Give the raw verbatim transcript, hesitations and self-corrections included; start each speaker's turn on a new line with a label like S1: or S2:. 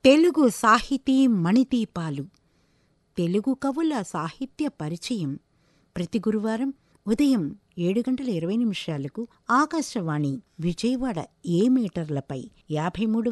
S1: తెలుగు సాహితీ మణిదీపాలు. తెలుగు కవుల సాహిత్య పరిచయం ప్రతి గురువారం ఉదయం ఏడు గంటల ఇరవై నిమిషాలకు ఆకాశవాణి విజయవాడ ఏ మీటర్లపై యాభై మూడు